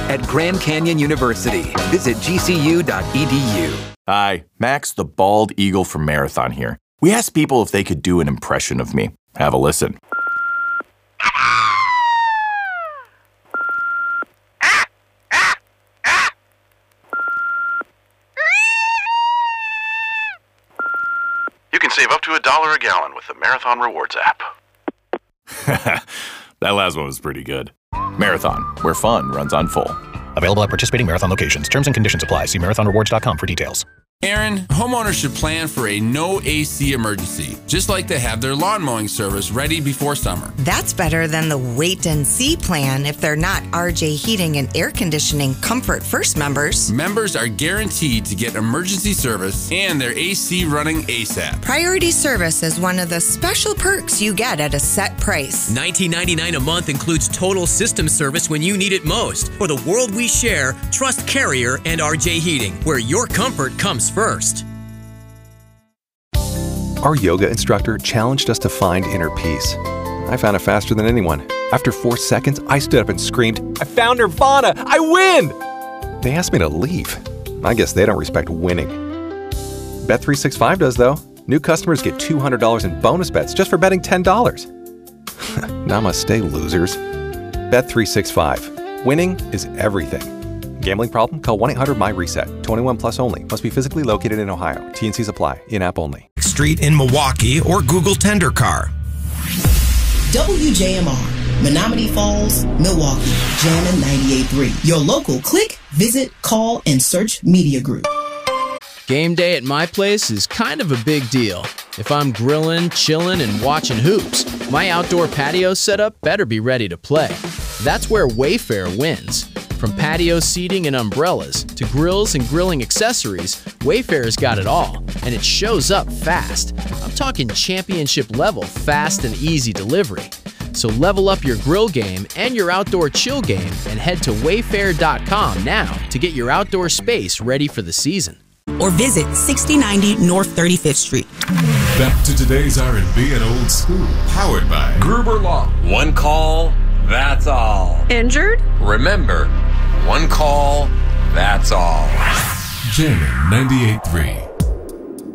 at Grand Canyon University. Visit gcu.edu. Hi, Max the Bald Eagle from Marathon here. We asked people if they could do an impression of me. Have a listen. You can save up to $1 a gallon with the Marathon Rewards app. That last one was pretty good. Marathon, where fun runs on full. Available at participating Marathon locations. Terms and conditions apply. See marathonrewards.com for details. Aaron, homeowners should plan for a no AC emergency, just like they have their lawn mowing service ready before summer. That's better than the wait and see plan if they're not RJ Heating and Air Conditioning Comfort First members. Members are guaranteed to get emergency service and their AC running ASAP. Priority service is one of the special perks you get at a set price. $19.99 a month includes total system service when you need it most. For the world we share, trust Carrier and RJ Heating, where your comfort comes first. Our yoga instructor challenged us to find inner peace. I found it faster than anyone. After 4 seconds, I stood up and screamed, "I found Nirvana! I win!" They asked me to leave. I guess they don't respect winning. Bet365 does, though. New customers get $200 in bonus bets just for betting $10. Namaste, losers. Bet365. Winning is everything. Gambling problem? Call 1-800-MY-RESET. 21 plus only. Must be physically located in Ohio. T&Cs apply. In-app only. Street in Milwaukee or Google Tender Car. WJMR, Menominee Falls, Milwaukee, Jammin' 98.3. Your local click, visit, call, and search media group. Game day at my place is kind of a big deal. If I'm grilling, chilling, and watching hoops, my outdoor patio setup better be ready to play. That's where Wayfair wins. From patio seating and umbrellas to grills and grilling accessories, Wayfair's got it all, and it shows up fast. I'm talking championship level fast and easy delivery. So level up your grill game and your outdoor chill game and head to wayfair.com now to get your outdoor space ready for the season. Or visit 6090 North 35th Street. Back to today's R&B and old school, powered by Gruber Law. One call, that's all. Injured? Remember, one call, that's all. Jammin' 98.3.